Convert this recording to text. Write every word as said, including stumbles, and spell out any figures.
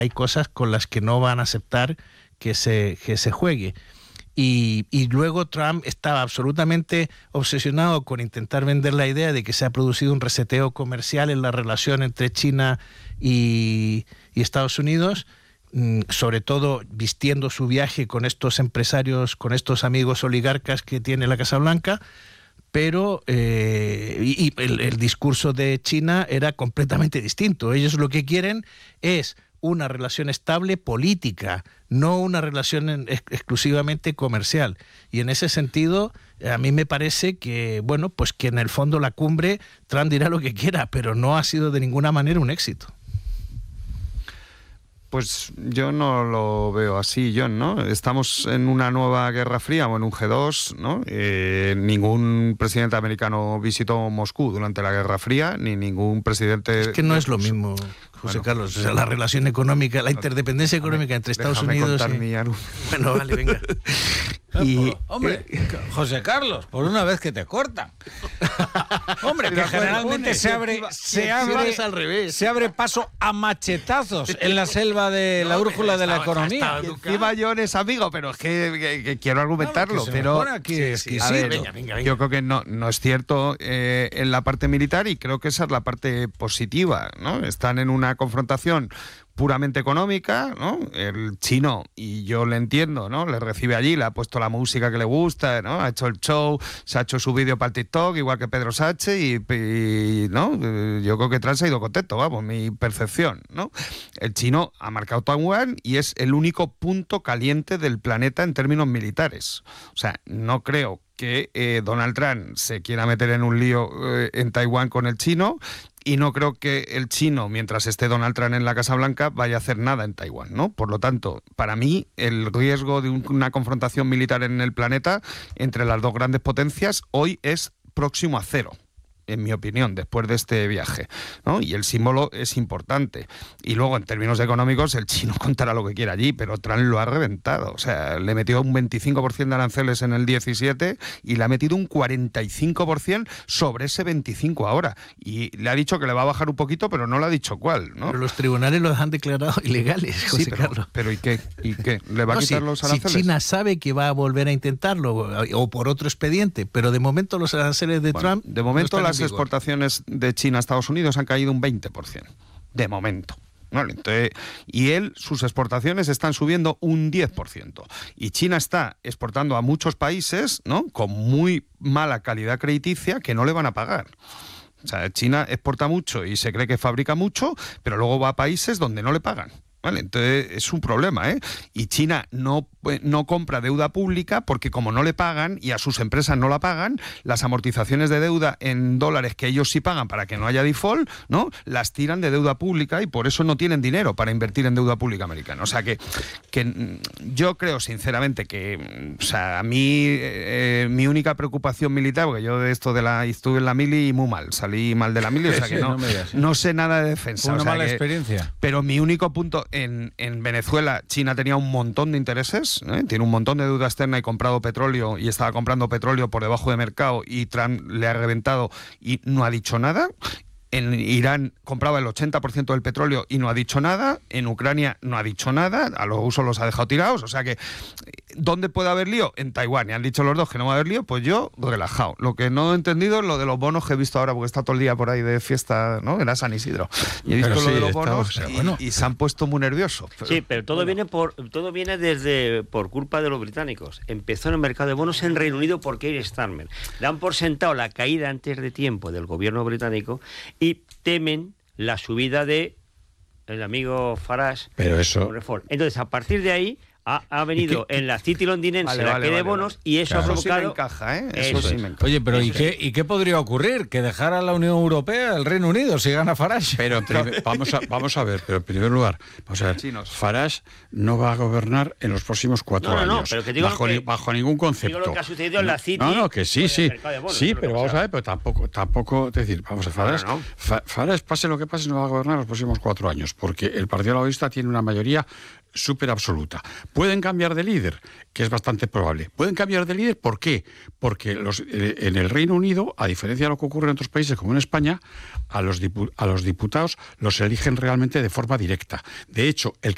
hay cosas con las que no van a aceptar que se, que se juegue. Y, y luego Trump estaba absolutamente obsesionado con intentar vender la idea de que se ha producido un reseteo comercial en la relación entre China y, y Estados Unidos, sobre todo vistiendo su viaje con estos empresarios, con estos amigos oligarcas que tiene la Casa Blanca, pero eh, y, y el, el discurso de China era completamente distinto. Ellos lo que quieren es una relación estable política, no una relación en, ex, exclusivamente comercial. Y en ese sentido, a mí me parece que, bueno, pues que en el fondo la cumbre, Trump dirá lo que quiera, pero no ha sido de ninguna manera un éxito. Pues yo no lo veo así, John, ¿no? Estamos en una nueva Guerra Fría o en un G dos, ¿no? Eh, ningún presidente americano visitó Moscú durante la Guerra Fría, ni ningún presidente... Es que no es lo mismo, José bueno, Carlos. O sea, la relación económica, la interdependencia económica entre Estados Unidos y... Mi... Bueno, vale, venga. Y, hombre, José Carlos, por una vez que te cortan. Hombre, que generalmente se abre, se abre, al revés. se abre paso a machetazos en la selva de la brújula de la economía. Encima John es amigo, pero es que, que, que quiero argumentarlo. No, pero aquí sí, sí, a ver, venga, venga, venga. Yo creo que no, no es cierto eh, en la parte militar, y creo que esa es la parte positiva, ¿no? Están en una confrontación puramente económica, ¿no? El chino, y yo le entiendo, ¿no? Le recibe allí, le ha puesto la música que le gusta, ¿no? Ha hecho el show, se ha hecho su vídeo para el TikTok, igual que Pedro Sánchez, y, y ¿no? Yo creo que Trump se ha ido contento, vamos, mi percepción, ¿no? El chino ha marcado Taiwán y es el único punto caliente del planeta en términos militares. O sea, no creo que eh, Donald Trump se quiera meter en un lío eh, en Taiwán con el chino, y no creo que el chino, mientras esté Donald Trump en la Casa Blanca, vaya a hacer nada en Taiwán, ¿no? Por lo tanto, para mí, el riesgo de un, una confrontación militar en el planeta entre las dos grandes potencias hoy es próximo a cero, en mi opinión, después de este viaje, ¿no? Y el símbolo es importante. Y luego, en términos económicos, el chino contará lo que quiera allí, pero Trump lo ha reventado. O sea, le metió un veinticinco por ciento de aranceles en el diecisiete y le ha metido un cuarenta y cinco por ciento sobre ese veinticinco ahora. Y le ha dicho que le va a bajar un poquito, pero no le ha dicho cuál, ¿no? Pero los tribunales los han declarado ilegales, José sí, pero, Carlos. Pero ¿y qué? ¿Y qué? ¿Le va no, a quitar si, los aranceles? Si China sabe que va a volver a intentarlo, o por otro expediente, pero de momento los aranceles de bueno, Trump... De momento no las exportaciones de China a Estados Unidos han caído un veinte por ciento, de momento. Vale, entonces, y él, sus exportaciones están subiendo un diez por ciento. Y China está exportando a muchos países, ¿no?, con muy mala calidad crediticia, que no le van a pagar. O sea, China exporta mucho y se cree que fabrica mucho, pero luego va a países donde no le pagan. Vale, entonces es un problema, ¿eh? Y China no, no compra deuda pública porque como no le pagan y a sus empresas no la pagan, las amortizaciones de deuda en dólares que ellos sí pagan para que no haya default, ¿no?, las tiran de deuda pública y por eso no tienen dinero para invertir en deuda pública americana. O sea que, que yo creo sinceramente que, o sea, a mí eh, mi única preocupación militar, porque yo de esto de la estuve en la mili y muy mal, salí mal de la mili, o sea que no, no, no sé nada de defensa. Fue una o sea mala que, experiencia. Pero mi único punto... En, en Venezuela, China tenía un montón de intereses, ¿eh? Tiene un montón de deuda externa y comprado petróleo y estaba comprando petróleo por debajo de mercado y Trump le ha reventado y no ha dicho nada. En Irán compraba el ochenta por ciento del petróleo y no ha dicho nada. En Ucrania no ha dicho nada. A los rusos los ha dejado tirados. O sea que, ¿dónde puede haber lío? En Taiwán. Y han dicho los dos que no va a haber lío. Pues yo, relajado. Lo que no he entendido es lo de los bonos que he visto ahora, porque está todo el día por ahí de fiesta, ¿no? Era San Isidro. Y he visto pero lo sí, de los bonos estamos, y, bueno. y se han puesto muy nerviosos. Pero, sí, pero todo, bueno. viene por, todo viene desde por culpa de los británicos. Empezó en el mercado de bonos en Reino Unido por Keir Starmer. Dan por sentado la caída antes de tiempo del gobierno británico y temen la subida de el amigo Farage. Pero eso... Entonces, a partir de ahí, ha, ha venido ¿Qué? en la City londinense vale, la vale, que de vale, bonos vale. y eso claro. ha provocado... Eso sí me encaja, ¿eh? Eso, eso sí me encaja. Oye, pero ¿y qué, ¿y qué podría ocurrir? ¿Que dejara la Unión Europea el Reino Unido si gana Farage? Pero primer, vamos, a, vamos a ver, pero en primer lugar, vamos a ver, Chinos. Farage no va a gobernar en los próximos cuatro no, no, años, no, pero que digo bajo, que, ni, bajo ningún concepto. Digo lo que ha sucedido en la City... No, no, que sí, sí, bonos, sí, pero vamos a ver, pero tampoco, tampoco, es decir, vamos a Farage, no, no. Farage, pase lo que pase, no va a gobernar los próximos cuatro años, porque el Partido Laborista tiene una mayoría súper absoluta. Pueden cambiar de líder, que es bastante probable. Pueden cambiar de líder, ¿por qué? Porque los, eh, en el Reino Unido, a diferencia de lo que ocurre en otros países como en España, a los, dipu- a los diputados los eligen realmente de forma directa. De hecho, el que